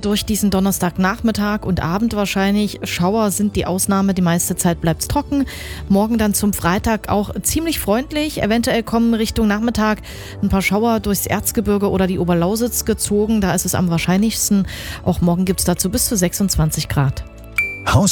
durch diesen Donnerstagnachmittag und Abend wahrscheinlich. Schauer sind die Ausnahme, die meiste Zeit bleibt es trocken. Morgen dann zum Freitag auch ziemlich freundlich. Eventuell kommen Richtung Nachmittag ein paar Schauer durchs Erzgebirge oder die Oberlausitz gezogen. Da ist es am wahrscheinlichsten. Auch morgen gibt es dazu bis zu 26 Grad.